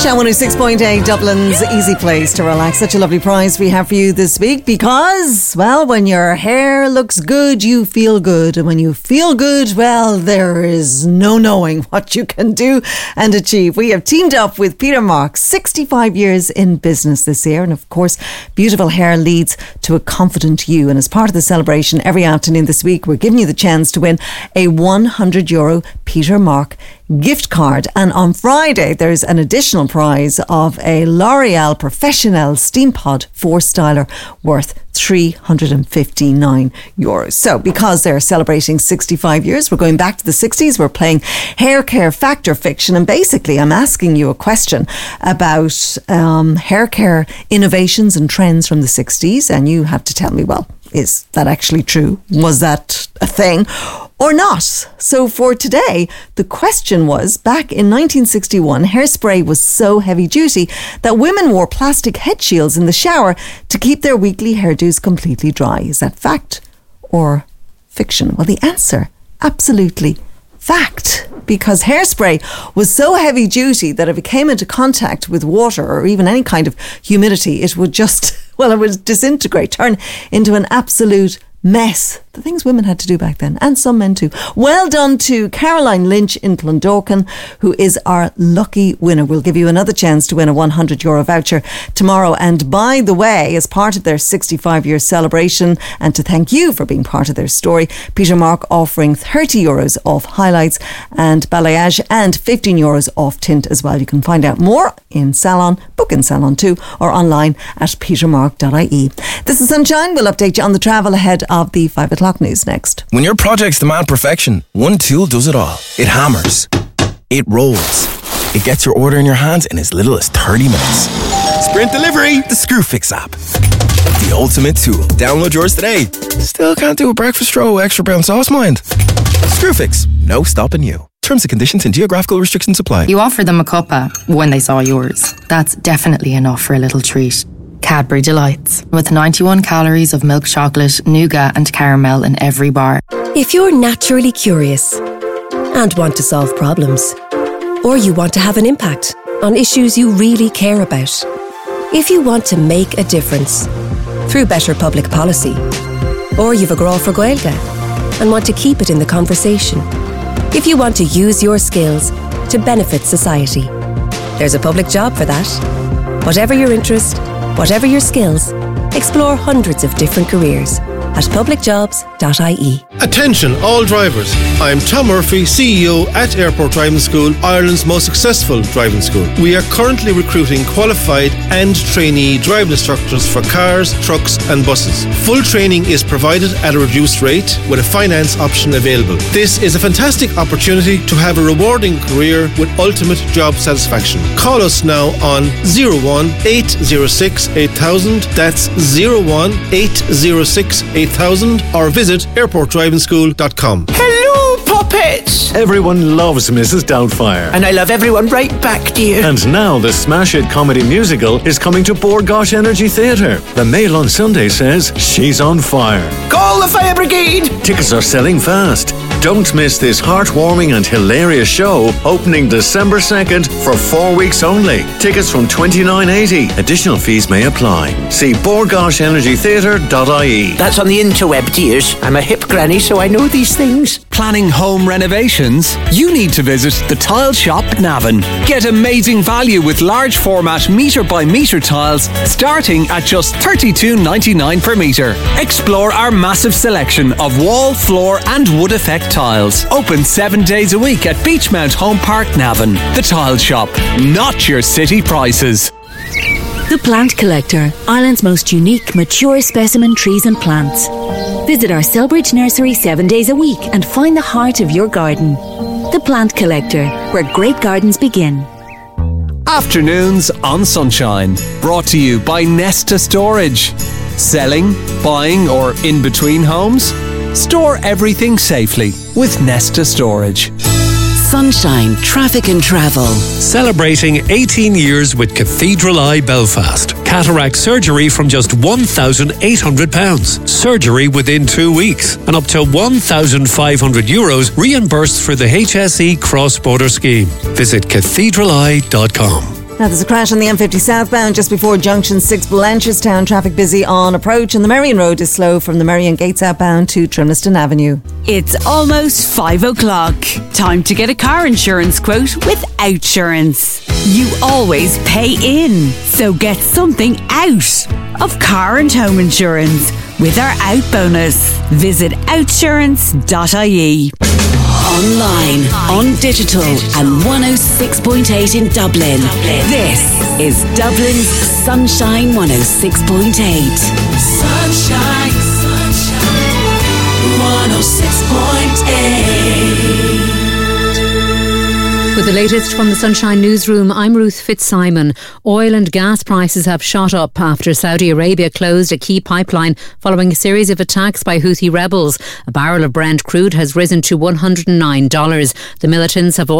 Sunshine 106.8, Dublin's easy place to relax. Such a lovely prize we have for you this week because, well, when your hair looks good, you feel good. And when you feel good, well, there is no knowing what you can do and achieve. We have teamed up with Peter Marks, 65 years in business this year. And of course, beautiful hair leads to a confident you. And as part of the celebration, every afternoon this week, we're giving you the chance to win a €100 Peter Mark gift card. And on Friday there's an additional prize of a L'Oreal Professional Steam Pod 4-styler worth €359. So because they're celebrating 65 years, we're going back to the 60s. We're playing Hair Care Fact or Fiction, and basically I'm asking you a question about hair care innovations and trends from the 60s, and you have to tell me, well, is that actually true? Was that a thing or not? So for today, the question was, back in 1961, hairspray was so heavy duty that women wore plastic head shields in the shower to keep their weekly hairdos completely dry. Is that fact or fiction? Well, the answer, absolutely fact, because hairspray was so heavy duty that if it came into contact with water or even any kind of humidity, it would just, well, it would disintegrate, turn into an absolute mess. The things women had to do back then, and some men too. Well done to Caroline Lynch in Clondalkin, who is our lucky winner. We'll give you another chance to win a €100 voucher tomorrow. And by the way, as part of their 65-year celebration, and to thank you for being part of their story, Peter Mark offering €30 off highlights and balayage and €15 off tint as well. You can find out more in Salon, book in Salon too, or online at petermark.ie. This is Sunshine. We'll update you on the travel ahead of the 5 o'clock news next. When your projects demand perfection, one tool does it all. It hammers. It rolls. It gets your order in your hands in as little as 30 minutes. Sprint Delivery, the Screwfix app. The ultimate tool. Download yours today. Still can't do a breakfast roll with extra brown sauce, mind? Screwfix, no stopping you. Terms and conditions and geographical restrictions apply. You offered them a cuppa when they saw yours. That's definitely enough for a little treat. Cadbury Delights, with 91 calories of milk chocolate, nougat and caramel in every bar. If you're naturally curious and want to solve problems, or you want to have an impact on issues you really care about, if you want to make a difference through better public policy, or you've a grá for Gaeilge and want to keep it in the conversation, if you want to use your skills to benefit society, there's a public job for that. Whatever your interest, whatever your skills, explore hundreds of different careers at publicjobs.ie. Attention all drivers. I'm Tom Murphy, CEO at Airport Driving School, Ireland's most successful driving school. We are currently recruiting qualified and trainee driving instructors for cars, trucks and buses. Full training is provided at a reduced rate with a finance option available. This is a fantastic opportunity to have a rewarding career with ultimate job satisfaction. Call us now on 01 806 8000. That's 01 806 8000, or visit airportdrivingschool.com. Hello, puppets! Everyone loves Mrs. Doubtfire. And I love everyone right back, dear. And now the smash hit comedy musical is coming to Bord Gáis Energy Theatre. The Mail on Sunday says she's on fire. Call the fire brigade! Tickets are selling fast. Don't miss this heartwarming and hilarious show opening December 2nd for 4 weeks only. Tickets from $29.80. Additional fees may apply. See bordgaishenergytheatre.ie. That's on the interweb, dears. I'm a hip granny, so I know these things. Planning home renovations? You need to visit the Tile Shop Navan. Get amazing value with large format metre by metre tiles starting at just $32.99 per metre. Explore our massive selection of wall, floor and wood effect tiles. Open 7 days a week at Beachmount Home Park, Navan. The Tile Shop, not your city prices. The Plant Collector, Ireland's most unique, mature specimen trees and plants. Visit our Selbridge nursery 7 days a week and find the heart of your garden. The Plant Collector, where great gardens begin. Afternoons on Sunshine, brought to you by Nesta Storage. Selling, buying or in between homes? Store everything safely with Nesta Storage. Sunshine, Traffic and Travel. Celebrating 18 years with Cathedral Eye Belfast. Cataract surgery from just £1,800. Surgery within 2 weeks. And up to €1,500 reimbursed for the HSE cross-border scheme. Visit cathedraleye.com. Now there's a crash on the M50 southbound just before junction 6 Blanchardstown. Traffic busy on approach, and the Merrion Road is slow from the Merrion Gate southbound to Trimleston Avenue. It's almost 5 o'clock. Time to get a car insurance quote with Outsurance. You always pay in, so get something out of car and home insurance with our Out bonus. Visit outsurance.ie. Online, on digital, and 106.8 in Dublin. This is Dublin's Sunshine 106.8. Sunshine, 106.8. With the latest from the Sunshine Newsroom, I'm Ruth Fitzsimon. Oil and gas prices have shot up after Saudi Arabia closed a key pipeline following a series of attacks by Houthi rebels. A barrel of Brent crude has risen to $109. The militants have